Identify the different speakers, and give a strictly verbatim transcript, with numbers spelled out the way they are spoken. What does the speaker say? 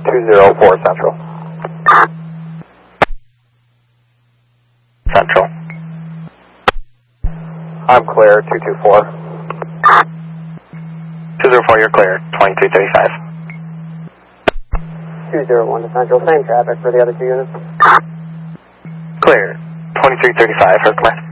Speaker 1: two zero four Central.
Speaker 2: Central.
Speaker 1: I'm clear, two two four.
Speaker 2: two zero four, you're clear, twenty-three thirty-five.
Speaker 3: two zero one to Central, same traffic for the other two units.
Speaker 2: Clear, twenty-three thirty-five, Hercules.